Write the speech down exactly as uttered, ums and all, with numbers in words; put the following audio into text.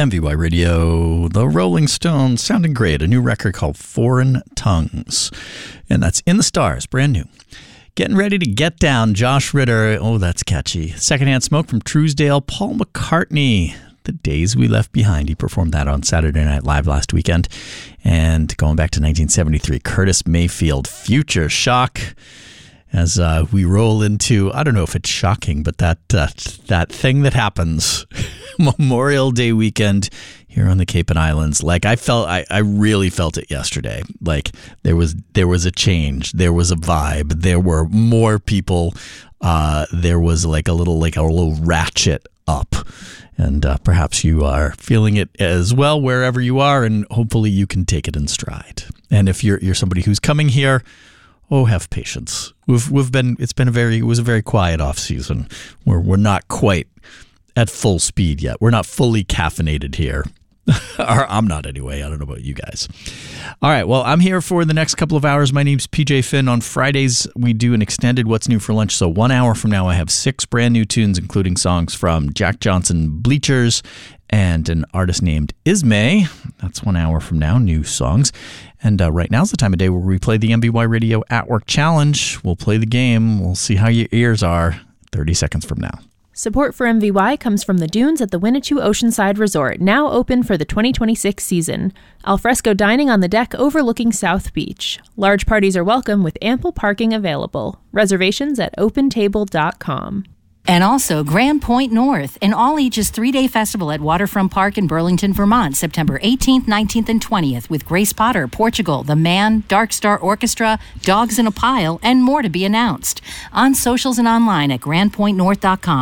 M V Y Radio, the Rolling Stones, sounding great. A new record called Foreign Tongues. And that's In the Stars, brand new. Getting ready to get down, Josh Ritter. Oh, that's catchy. Secondhand Smoke from Truesdale, Paul McCartney. The Days We Left Behind. He performed that on Saturday Night Live last weekend. And going back to nineteen seventy-three, Curtis Mayfield, Future Shock. As uh, we roll into, I don't know if it's shocking, but that uh, that thing that happens Memorial Day weekend here on the Cape and Islands. Like I felt, I, I really felt it yesterday. Like there was there was a change, there was a vibe, there were more people. Uh, there was like a little like a little ratchet up. And uh, perhaps you are feeling it as well wherever you are, and hopefully you can take it in stride. And if you're you're somebody who's coming here, oh, have patience. We've we've been it's been a very it was a very quiet off season. We're we're not quite at full speed yet. We're not fully caffeinated here. Or I'm not anyway. I don't know about you guys. All right. Well, I'm here for the next couple of hours. My name's P J Finn. On Fridays, we do an extended What's New for Lunch. So one hour from now, I have six brand new tunes, including songs from Jack Johnson, Bleachers, and an artist named Ismay. That's one hour from now, new songs. And uh, right now's the time of day where we play the M B Y Radio At Work Challenge. We'll play the game. We'll see how your ears are thirty seconds from now. Support for M V Y comes from the Dunes at the Winnetou Oceanside Resort, now open for the twenty twenty-six season. Alfresco dining on the deck overlooking South Beach. Large parties are welcome with ample parking available. Reservations at open table dot com. And also Grand Point North, an all-ages three-day festival at Waterfront Park in Burlington, Vermont, September eighteenth, nineteenth, and twentieth, with Grace Potter, Portugal, The Man, Dark Star Orchestra, Dogs in a Pile, and more to be announced. On socials and online at grand point north dot com.